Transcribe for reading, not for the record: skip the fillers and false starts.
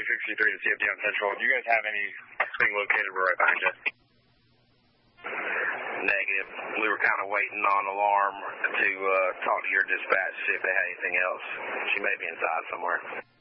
263 to CFD on Central. Do you guys have anything located? We're right behind you. Negative. We were kind of waiting on alarm to talk to your dispatch, see if they had anything else. She may be inside somewhere.